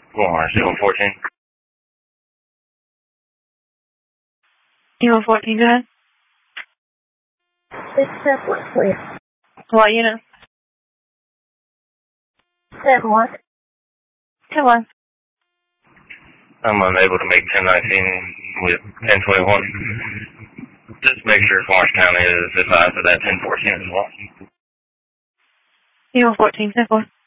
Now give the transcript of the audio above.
Walmart, 014. 014, go ahead. It's separate, please. What unit? 7-1. 10-1. I'm unable to make 1019 with 1021. Just make sure Florence County is advised of that 1014 as well. 014, 10-4.